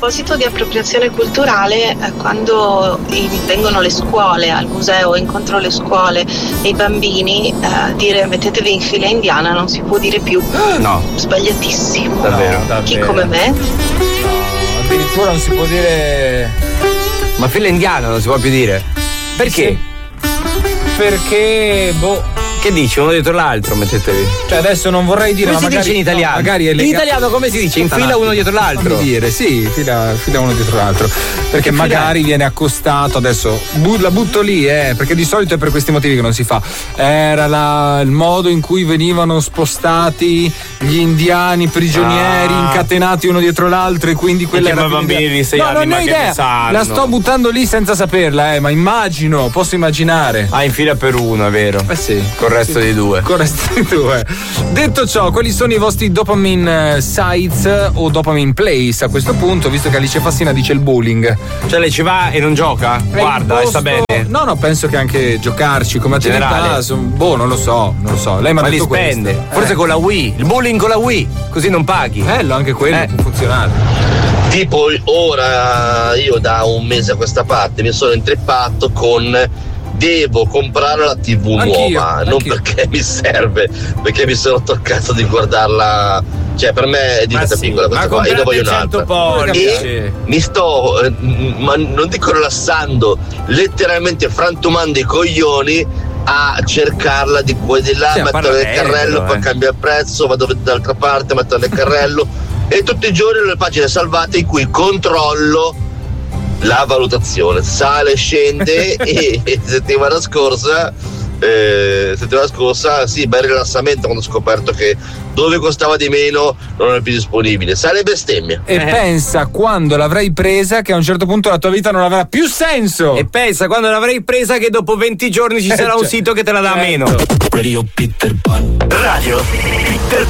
proposito di appropriazione culturale, quando vengono le scuole al museo, incontro le scuole e i bambini, dire mettetevi in fila indiana non si può dire più. No. Sbagliatissimo. Davvero? Chi come me? No, addirittura non si può dire. Ma fila indiana non si può più dire. Perché? Perché, Che dici? Uno dietro l'altro, mettetevi. Cioè adesso non vorrei dire, come ma si magari dice in italiano? No, magari è in italiano come si dice? In fila uno dietro l'altro. Fammi dire, sì, fila uno dietro l'altro. Perché magari viene accostato, adesso la butto lì, perché di solito è per questi motivi che non si fa. Era il modo in cui venivano spostati gli indiani prigionieri incatenati uno dietro l'altro, e quindi quella era bambini di 6 anni, non ma ho che idea. ne sanno? La sto buttando lì senza saperla, ma posso immaginare. In fila per uno, è vero. Sì. Col resto di due. Detto ciò, quali sono i vostri dopamine sites o dopamine place a questo punto, visto che Alice Fassina dice il bowling? Cioè lei ci va e non gioca? Guarda, sta bene. No, penso che anche giocarci come attività, non lo so. Lei mi ha ma li detto spende. questo. Forse con la Wii. Il bowling con la Wii, così non paghi. Bello anche quello, può funzionare. Tipo ora io da un mese a questa parte mi sono intreppato con devo comprare la TV nuova, non perché mi serve, perché mi sono toccato di guardarla, cioè per me è diventata piccola questa qua, io ne voglio un'altra e mi sto ma non dico rilassando, letteralmente frantumando i coglioni a cercarla di qua e di là, mettere nel carrello, poi cambia il prezzo, vado dall'altra parte, metto nel carrello e tutti i giorni le pagine salvate in cui controllo la valutazione, sale, scende e settimana scorsa sì, bel rilassamento quando ho scoperto che dove costava di meno non è più disponibile, sale bestemmia. E pensa quando l'avrai presa che a un certo punto la tua vita non avrà più senso. E pensa quando l'avrai presa che dopo 20 giorni ci sarà un sito che te la dà a meno. Radio Peter Pan.